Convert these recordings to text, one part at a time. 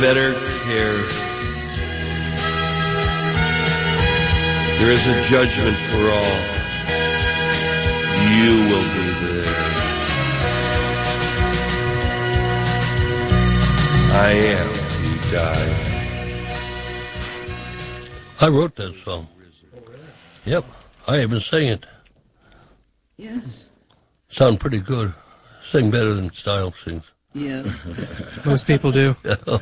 better care. There is a judgment for all. You will be there. I am who died. I wrote that song. Yep, I even sang it. Yes. Sound pretty good. Sing better than Styles sings. Yes. Most people do.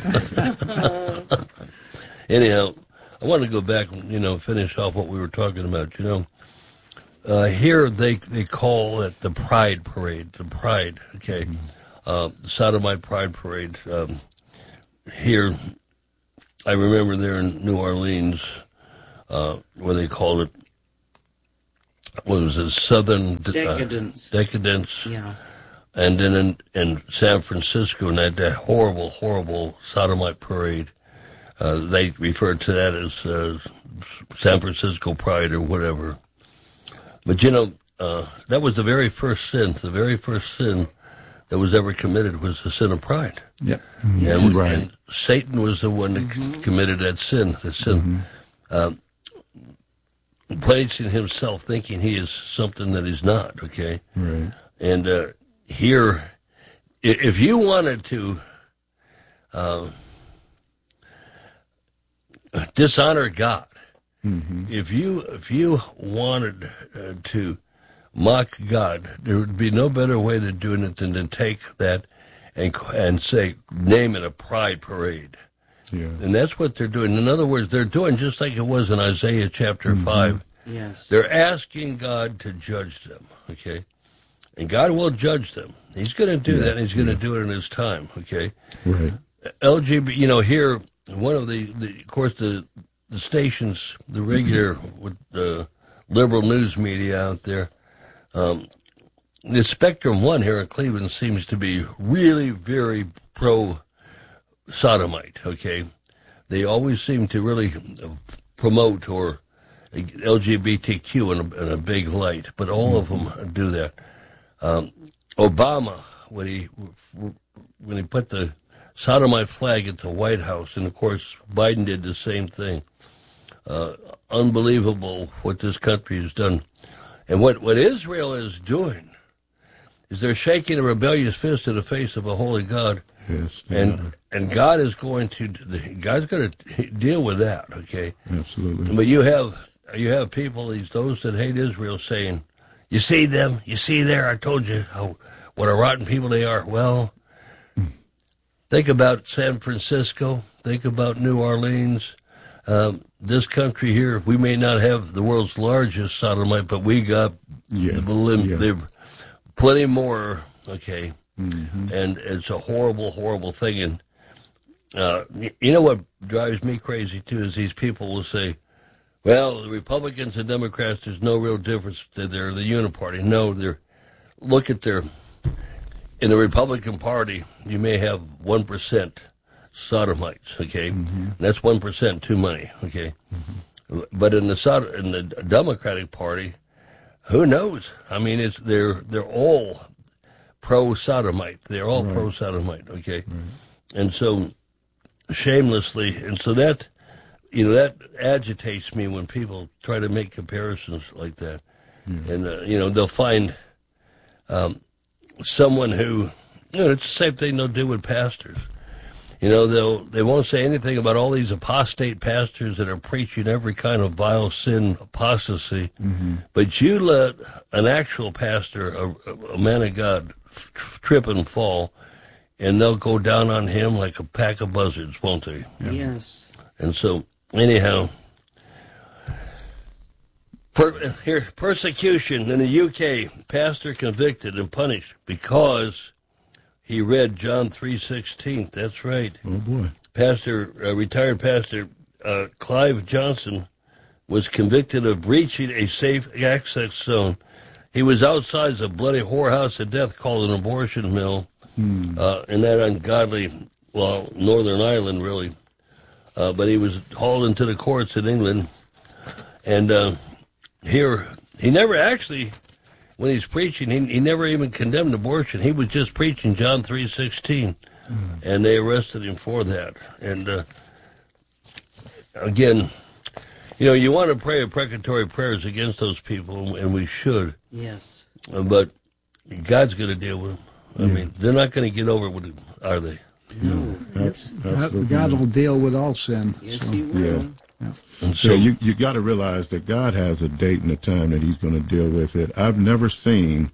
Anyhow, I want to go back and, finish off what we were talking about. Here they call it the Pride Parade. The Pride, okay. The Sodomite Pride Parade. Here, I remember there in New Orleans, where they called it, what was it, Southern Decadence. Decadence. Yeah. And then in San Francisco, and that horrible, horrible sodomite parade, they referred to that as San Francisco Pride or whatever. But, that was the very first sin. The very first sin that was ever committed was the sin of pride. Yep. And Satan was the one that committed that sin. Placing himself, thinking he is something that he's not, okay? Right. And here, if you wanted to dishonor God, if you wanted to mock God, there would be no better way to do it than to take that and say, name it a pride parade. Yeah. And that's what they're doing. In other words, they're doing just like it was in Isaiah chapter 5. Yes. They're asking God to judge them, okay? And God will judge them. He's going to do that, and he's going to do it in his time, okay? Right. LGBT, here, one of of course, the stations, the regular liberal news media out there, the Spectrum One here in Cleveland seems to be really very pro-sodomite, okay? They always seem to really promote or LGBTQ in a big light, but all of them do that. Obama, when he put the sodomite flag at the White House, and of course Biden did the same thing. Unbelievable what this country has done. And what Israel is doing is they're shaking a rebellious fist in the face of a holy God. Yes. And God's going to deal with that, okay? Absolutely. But you have people, those that hate Israel, saying, you see them? You see there? I told you what a rotten people they are. Well, think about San Francisco. Think about New Orleans. This country here, we may not have the world's largest sodomite, but we got plenty more, okay? And it's a horrible, horrible thing. And you know what drives me crazy, too, is these people will say, well, the Republicans and Democrats, there's no real difference. They're the uniparty. No, in the Republican Party, you may have 1% sodomites, okay? And that's 1% too many, okay? But in the Democratic Party, who knows? I mean, they're all pro-sodomite. They're all pro-sodomite, okay? And so, shamelessly, and so that agitates me when people try to make comparisons like that. And, they'll find someone who, it's the same thing they'll do with pastors. They won't say anything about all these apostate pastors that are preaching every kind of vile sin, apostasy. But you let an actual pastor, a man of God, trip and fall, and they'll go down on him like a pack of buzzards, won't they? Yes. And so, anyhow, persecution in the UK, pastor convicted and punished because he read John 3:16. That's right. Oh, boy. Retired pastor Clive Johnson was convicted of breaching a safe access zone. He was outside a bloody whorehouse of death called an abortion mill in that ungodly, Northern Ireland, really. But he was hauled into the courts in England. And here, he never actually, when he's preaching, he never even condemned abortion. He was just preaching John 3:16. and they arrested him for that. And again, you want to pray imprecatory prayers against those people, and we should. Yes. But God's going to deal with them. I mean, they're not going to get over it, are they? No. Absolutely. God will deal with all sin. Yes, so. he will. Yeah. And So you got to realize that God has a date and a time that he's going to deal with it. I've never seen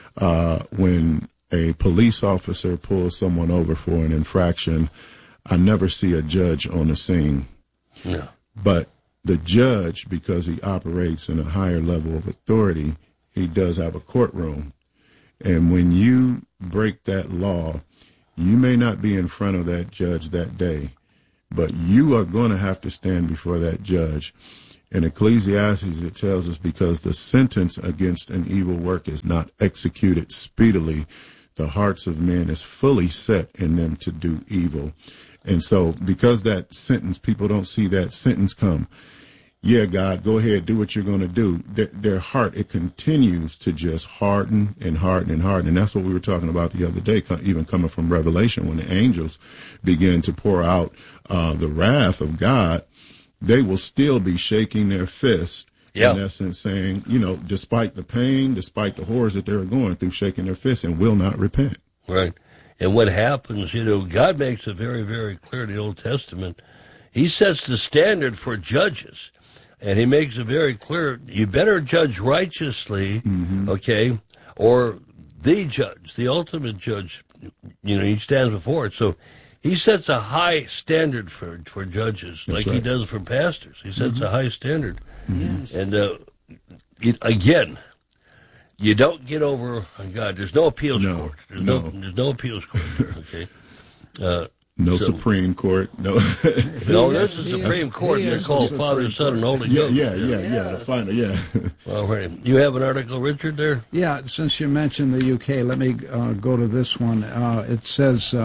when a police officer pulls someone over for an infraction, I never see a judge on the scene. No. But the judge, because he operates in a higher level of authority, he does have a courtroom. And when you break that law, you may not be in front of that judge that day, but you are going to have to stand before that judge. In Ecclesiastes, it tells us, because the sentence against an evil work is not executed speedily, the hearts of men is fully set in them to do evil. And so because that sentence, people don't see that sentence come. Yeah, God, go ahead, do what you're going to do. Their heart, it continues to just harden and harden and harden. And that's what we were talking about the other day, even coming from Revelation, when the angels begin to pour out the wrath of God, they will still be shaking their fist, in essence saying, despite the pain, despite the horrors that they're going through, shaking their fists and will not repent. Right. And what happens, God makes it very, very clear in the Old Testament. He sets the standard for judges. And he makes it very clear, you better judge righteously, okay, or the judge, the ultimate judge, he stands before it. So he sets a high standard for judges, That's like right. he does for pastors. He sets a high standard. Yes. And again, you don't get over on God. There's no appeals court. There's no appeals court there, okay? No So- Supreme Court. No. No, there's a Supreme Court. he They're is called the Father, Supreme Son, and Holy Yeah. Ghost. The final, yeah. All right. You have an article, Richard, there? Yeah, since you mentioned the UK, let me go to this one. It says,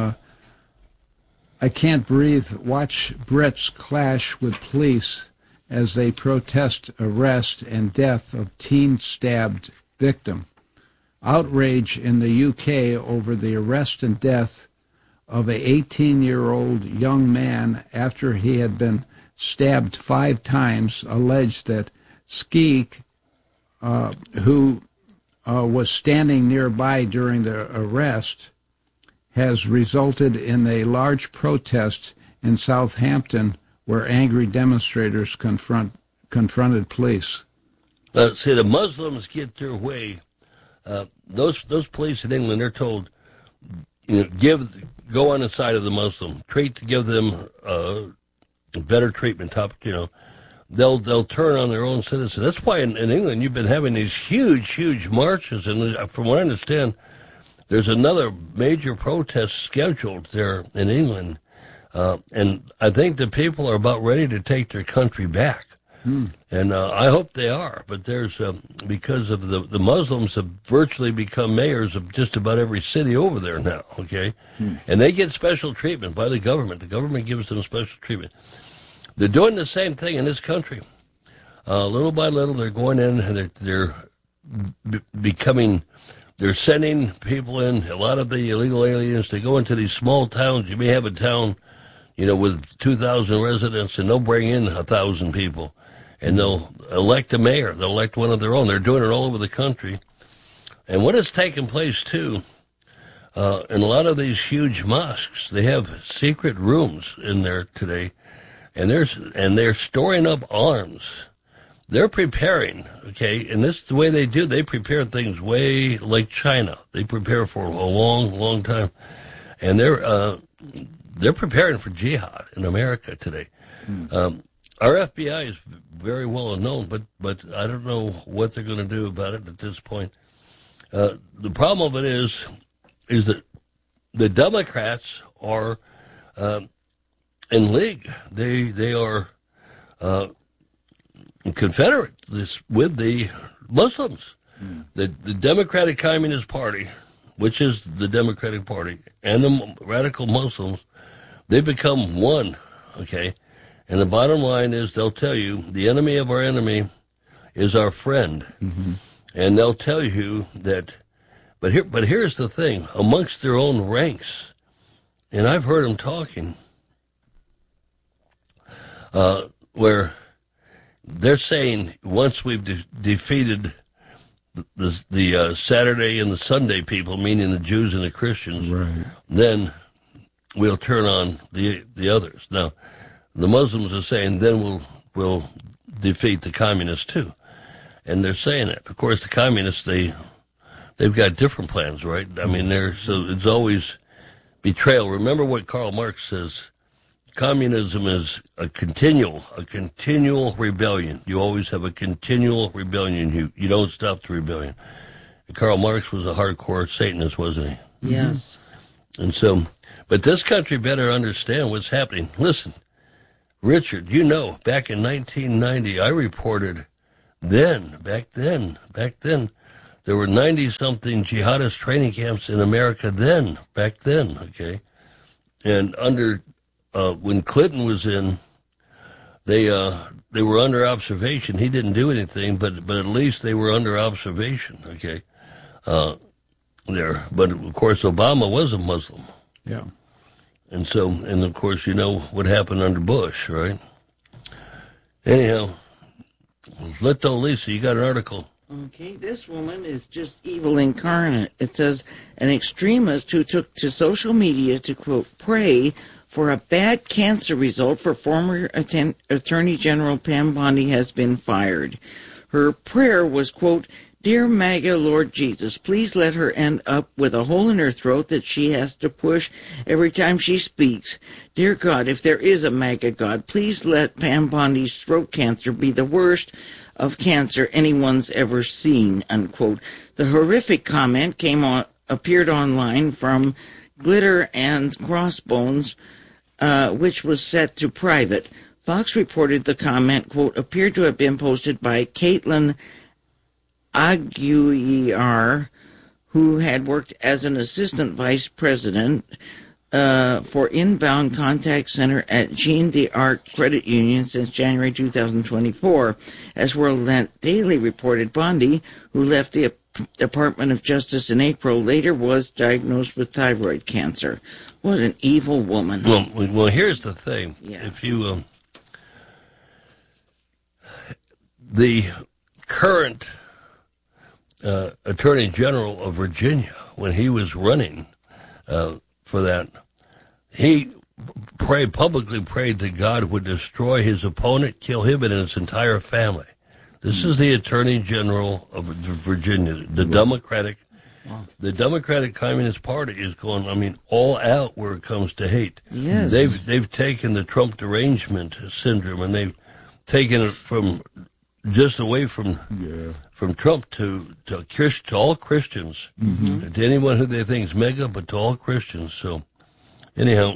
I can't breathe. Watch Brits clash with police as they protest arrest and death of teen stabbed victim. Outrage in the UK over the arrest and death of a 18-year-old young man after he had been stabbed 5 times, alleged that Skeek, who was standing nearby during the arrest, has resulted in a large protest in Southampton where angry demonstrators confronted police. See, the Muslims get their way. Those police in England, they're told, go on the side of the Muslim, give them better treatment. They'll turn on their own citizens. That's why in England you've been having these huge marches, and from what I understand, there's another major protest scheduled there in England, and I think the people are about ready to take their country back. And I hope they are, but there's because of the Muslims have virtually become mayors of just about every city over there now, okay? And they get special treatment by the government. The government gives them special treatment. They're doing the same thing in this country. Little by little, they're going in and they're sending people in, a lot of the illegal aliens. They go into these small towns. You may have a town, with 2,000 residents, and they'll bring in 1,000 people. And they'll elect a mayor. They'll elect one of their own. They're doing it all over the country. And what has taken place, too, in a lot of these huge mosques, they have secret rooms in there today, and they're storing up arms. They're preparing, okay, and this is the way they do. They prepare things way like China. They prepare for a long time. And they're preparing for jihad in America today. Our FBI is very well known, but I don't know what they're going to do about it at this point. The problem of it is that the Democrats are in league. They are confederate with the Muslims. The Democratic Communist Party, which is the Democratic Party, and the radical Muslims, they become one, okay? And the bottom line is they'll tell you the enemy of our enemy is our friend. And they'll tell you that, but here's the thing, amongst their own ranks, and I've heard them talking, where they're saying once we've defeated the Saturday and the Sunday people, meaning the Jews and the Christians, Right. then we'll turn on the others. Now, the Muslims are saying then we'll defeat the communists too, and they're saying that. Of course, the communists they've got different plans, right? I mean, so it's always betrayal. Remember what Karl Marx says. Communism is a continual rebellion. You always have a continual rebellion. You don't stop the rebellion. And Karl Marx was a hardcore Satanist, wasn't he? Yes. And so, but this country better understand what's happening. Listen, Richard, you know, back in 1990, I reported back then, there were 90-something jihadist training camps in America back then, okay? And when Clinton was in, they were under observation. He didn't do anything, but at least they were under observation, okay? There. But, of course, Obama was a Muslim. Yeah. And so, and of course, you know what happened under Bush, right? Anyhow, Leto Lisa, you got an article. Okay, this woman is just evil incarnate. It says an extremist who took to social media to, quote, pray for a bad cancer result for former Attorney General Pam Bondi has been fired. Her prayer was, quote, Dear MAGA Lord Jesus, please let her end up with a hole in her throat that she has to push every time she speaks. Dear God, if there is a MAGA God, please let Pam Bondi's throat cancer be the worst of cancer anyone's ever seen, unquote. The horrific comment appeared online from Glitter and Crossbones, which was set to private. Fox reported the comment, quote, appeared to have been posted by Caitlin Aguiar, who had worked as an assistant vice president for Inbound Contact Center at Jean d'Arc Credit Union since January 2024. As World Daily reported, Bondi, who left the Department of Justice in April, later was diagnosed with thyroid cancer. What an evil woman. Well, here's the thing. Yeah. If you, the current Attorney General of Virginia, when he was running for that, he publicly prayed that God would destroy his opponent, kill him and his entire family. This is the Attorney General of Virginia, the Democratic. The Democratic Communist Party is going, I mean, all out where it comes to hate. Yes. They've taken the Trump derangement syndrome and they've taken it from just away from Trump to all Christians, to anyone who they think is mega, but to all Christians. So, anyhow,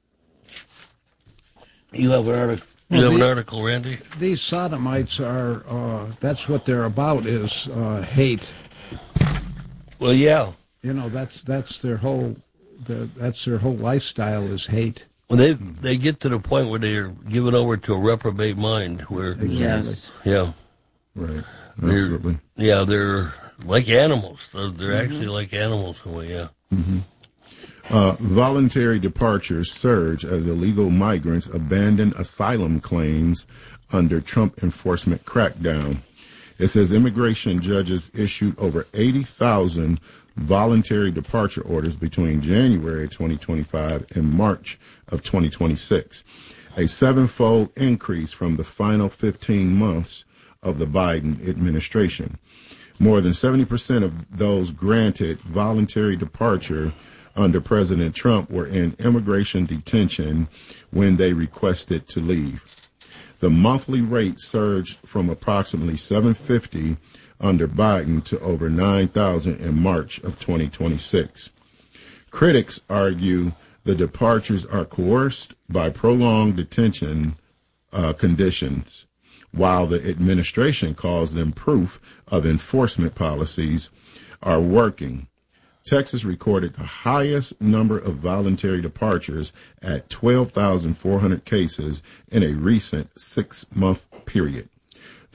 you have an article. You have an article, Randy? These sodomites are, that's what they're about, is hate. Well, yeah. You know, that's their whole lifestyle is hate. Well, they get to the point where they're given over to a reprobate mind, where Yes. yeah, Right. Absolutely. they're like animals. They're actually like animals in a way. Yeah. Voluntary departures surge as illegal migrants abandon asylum claims under Trump enforcement crackdown. It says immigration judges issued over 80,000 voluntary departure orders between January 2025 and March of 2026, a sevenfold increase from the final 15 months of the Biden administration. More than 70% of those granted voluntary departure under President Trump were in immigration detention when they requested to leave. The monthly rate surged from approximately $750 under Biden to over $9,000 in March of 2026. Critics argue the departures are coerced by prolonged detention conditions, while the administration calls them proof of enforcement policies are working. Texas recorded the highest number of voluntary departures at 12,400 cases in a recent 6-month period.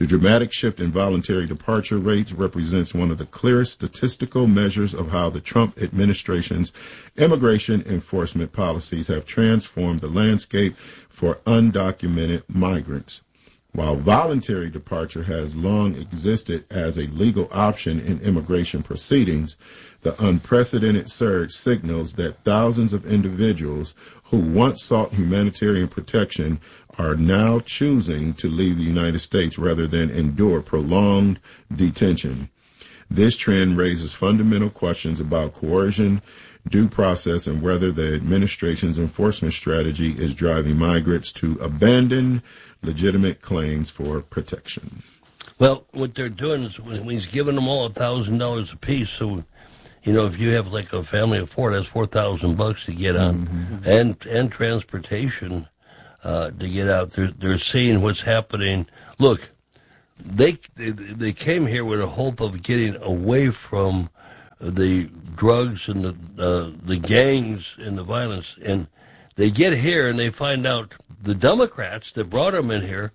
The dramatic shift in voluntary departure rates represents one of the clearest statistical measures of how the Trump administration's immigration enforcement policies have transformed the landscape for undocumented migrants. While voluntary departure has long existed as a legal option in immigration proceedings, the unprecedented surge signals that thousands of individuals who once sought humanitarian protection are now choosing to leave the United States rather than endure prolonged detention. This trend raises fundamental questions about coercion, due process, and whether the administration's enforcement strategy is driving migrants to abandon legitimate claims for protection. Well, what they're doing is when he's giving them all $1,000 apiece, so if you have like a family of four, that's $4,000 to get on, and transportation to get out. They're seeing what's happening. Look, they came here with a hope of getting away from the drugs and the gangs and the violence, and they get here and they find out the Democrats that brought them in here,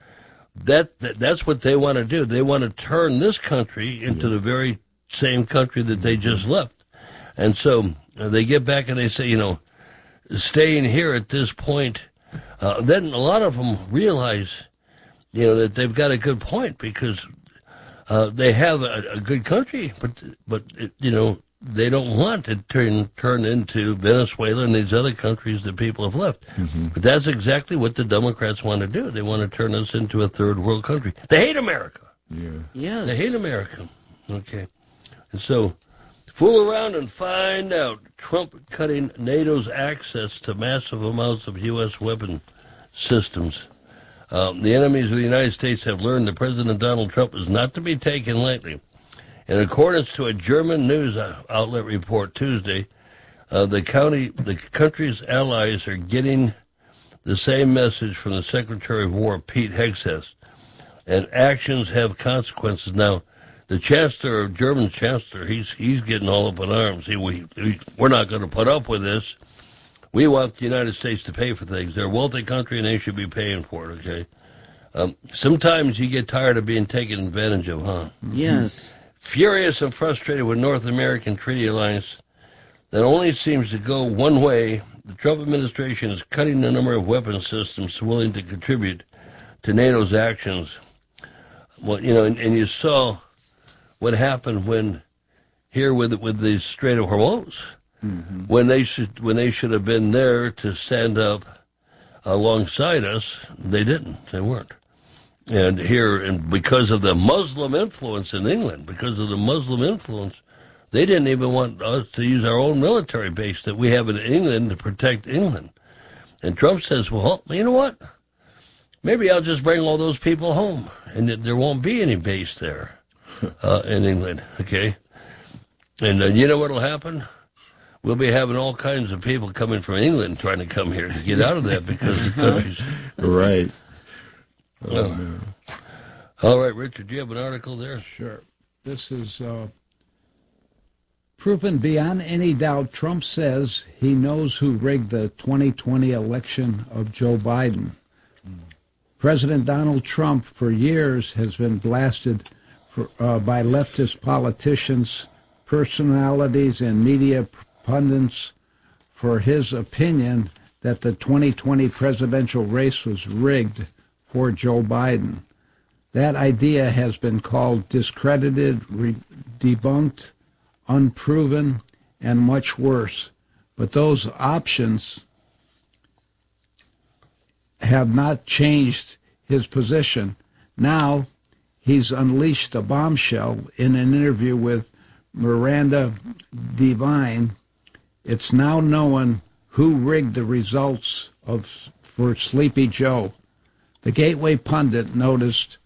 that's what they want to do. They want to turn this country into the very same country that they just left. And so they get back and they say, staying here at this point, then a lot of them realize, that they've got a good point because they have a good country, but they don't want to turn into Venezuela and these other countries that people have left. Mm-hmm. But that's exactly what the Democrats want to do. They want to turn us into a third world country. They hate America. Yeah. Yes. They hate America. Okay. And so, fool around and find out. Trump cutting NATO's access to massive amounts of U.S. weapon systems. The enemies of the United States have learned that President Donald Trump is not to be taken lightly. In accordance to a German news outlet report Tuesday, the country's allies are getting the same message from the Secretary of War, Pete Hegseth, and actions have consequences. Now, the German Chancellor, he's getting all up in arms. We're not going to put up with this. We want the United States to pay for things. They're a wealthy country, and they should be paying for it, okay? Sometimes you get tired of being taken advantage of, huh? Yes. Furious and frustrated with North American treaty alliance that only seems to go one way, the Trump administration is cutting the number of weapon systems willing to contribute to NATO's actions. Well, and you saw what happened when here with the Strait of Hormuz, when they should have been there to stand up alongside us, they didn't. They weren't. And here, and because of the Muslim influence in England, they didn't even want us to use our own military base that we have in England to protect England. And Trump says, well, you know what? Maybe I'll just bring all those people home, and there won't be any base there in England, okay? And you know what will happen? We'll be having all kinds of people coming from England trying to come here to get out of that because the country's... Right. All right, Richard, do you have an article there? Sure. This is proven beyond any doubt. Trump says he knows who rigged the 2020 election of Joe Biden. President Donald Trump, for years, has been blasted by leftist politicians, personalities, and media pundits for his opinion that the 2020 presidential race was rigged for Joe Biden. That idea has been called discredited, debunked, unproven, and much worse. But those options have not changed his position. Now, he's unleashed a bombshell in an interview with Miranda Devine. It's now known who rigged the results for Sleepy Joe. The Gateway pundit noticed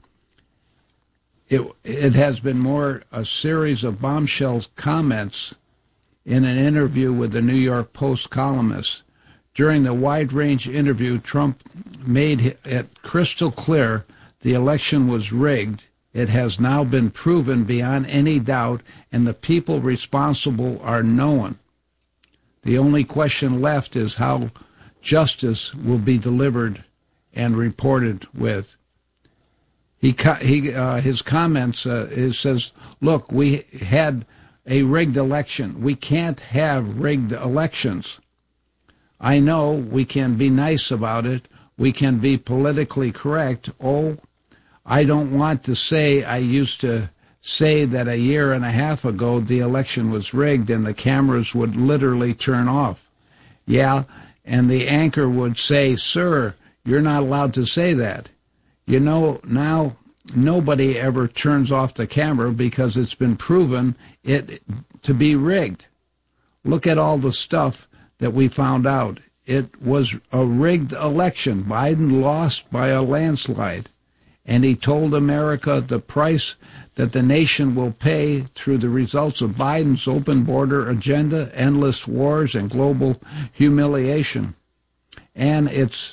it has been more a series of bombshell comments in an interview with the New York Post columnist. During the wide-range interview, Trump made it crystal clear the election was rigged. It has now been proven beyond any doubt, and the people responsible are known. The only question left is how justice will be delivered and reported with. His comments, it says, look, we had a rigged election. We can't have rigged elections. I know we can be nice about it. We can be politically correct. Oh, I don't want to say I used to say that a year and a half ago the election was rigged and the cameras would literally turn off. Yeah, and the anchor would say, sir, you're not allowed to say that. You know, now nobody ever turns off the camera because it's been proven it to be rigged. Look at all the stuff that we found out. It was a rigged election. Biden lost by a landslide. And he told America the price that the nation will pay through the results of Biden's open border agenda, endless wars, and global humiliation. And it's,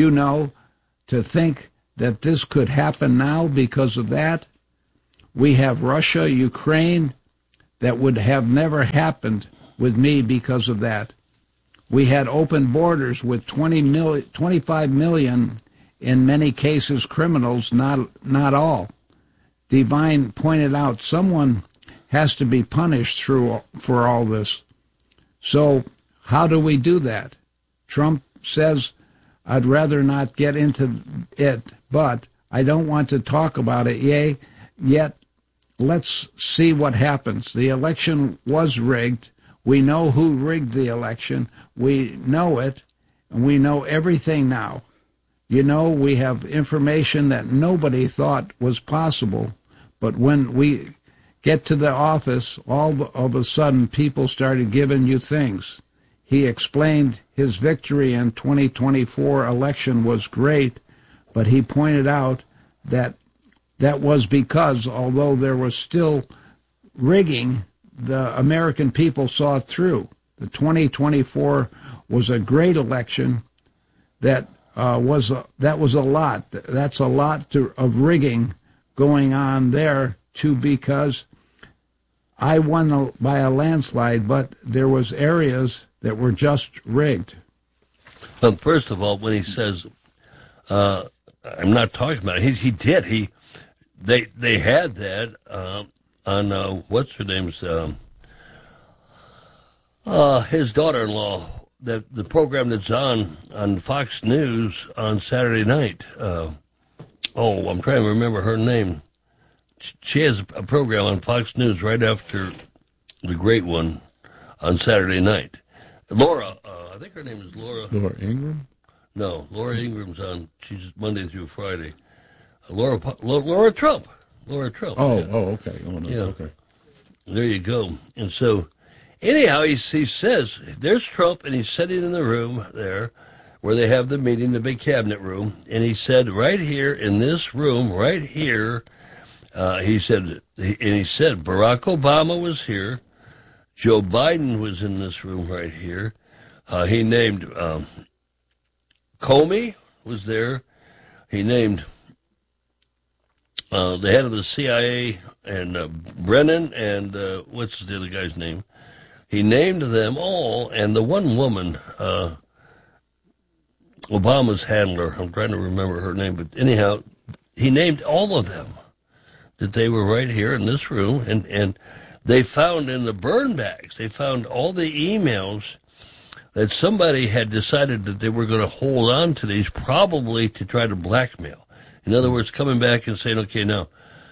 to think that this could happen now because of that. We have Russia, Ukraine, that would have never happened with me because of that. We had open borders with 25 million, in many cases, criminals, not all. Devine pointed out someone has to be punished for all this. So how do we do that? Trump says, I'd rather not get into it, but I don't want to talk about it yet. Let's see what happens. The election was rigged. We know who rigged the election. We know it, and we know everything now. We have information that nobody thought was possible. But when we get to the office, all of a sudden people started giving you things. He explained his victory in 2024 election was great, but he pointed out that was because, although there was still rigging, the American people saw it through. The 2024 was a great election. That was a lot. That's a lot of rigging going on there, too, because I won by a landslide, but there was areas that were just rigged. Well, first of all, when he says, I'm not talking about it, he did. They had that on, what's her name's, his daughter-in-law, the program that's on Fox News on Saturday night. I'm trying to remember her name. She has a program on Fox News right after the great one on Saturday night. Laura, I think her name is Laura. Laura Ingraham? No, Laura Ingram's on. She's Monday through Friday. Laura Trump. Laura Trump. Okay. Oh, no. Yeah. Okay. There you go. And so, anyhow, he says, there's Trump, and he's sitting in the room there where they have the meeting, the big cabinet room, and he said, right here in this room, right here, he said Barack Obama was here, Joe Biden was in this room right here. He named Comey was there. He named the head of the CIA and Brennan and what's the other guy's name? He named them all, and the one woman, Obama's handler, I'm trying to remember her name, but anyhow, he named all of them, that they were right here in this room, and they found in the burn bags, they found all the emails that somebody had decided that they were going to hold on to these, probably to try to blackmail. In other words, coming back and saying, okay, now,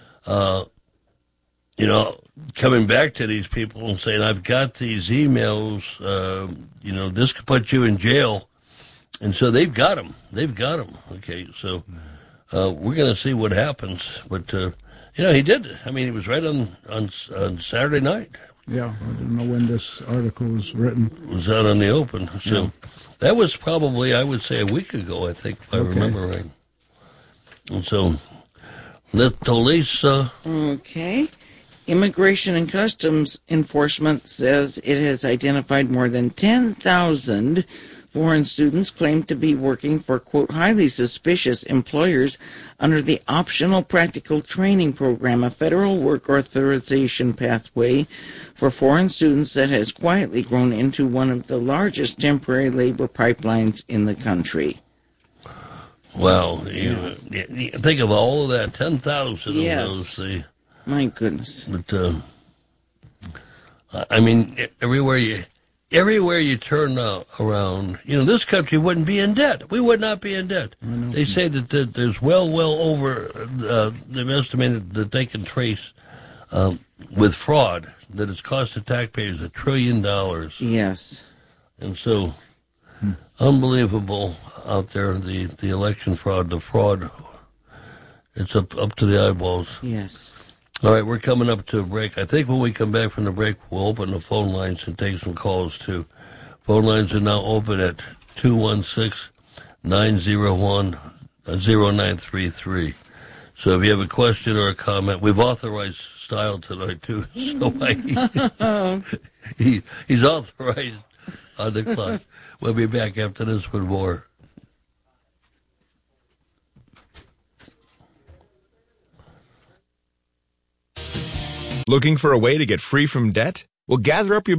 coming back to these people and saying, I've got these emails, this could put you in jail. And so they've got them. Okay, so we're going to see what happens. But, he did. I mean, he was right on Saturday night. Yeah, I don't know when this article was written. It was out on the open. So that was probably, I would say, a week ago, I think, if I remember right. And so, Lisa. Okay. Immigration and Customs Enforcement says it has identified more than 10,000 foreign students claimed to be working for, quote, highly suspicious employers under the Optional Practical Training Program, a federal work authorization pathway for foreign students that has quietly grown into one of the largest temporary labor pipelines in the country. Wow. You think of all of that, 10,000 Yes. of those. See. My goodness. But, I mean, everywhere you turn around, this country wouldn't be in debt. We would not be in debt. They say that there's well over, they've estimated that they can trace with fraud that it's cost the taxpayers $1 trillion. Yes. And so, unbelievable out there, the election fraud, the fraud, it's up to the eyeballs. Yes. All right, we're coming up to a break. I think when we come back from the break, we'll open the phone lines and take some calls, too. Phone lines are now open at 216-901-0933. So if you have a question or a comment, we've authorized Style tonight, too. So he's authorized on the clock. We'll be back after this with more. Looking for a way to get free from debt? Well, gather up your